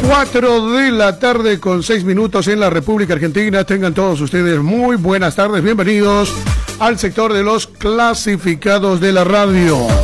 4 de la tarde con 6 minutos en la República Argentina. Tengan todos ustedes muy buenas tardes. Bienvenidos al sector de los clasificados de la radio.